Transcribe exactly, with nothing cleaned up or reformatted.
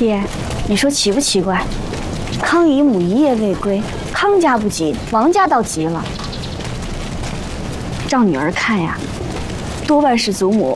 爹，你说奇不奇怪？康姨母一夜未归，康家不急，王家倒急了。照女儿看呀，多半是祖母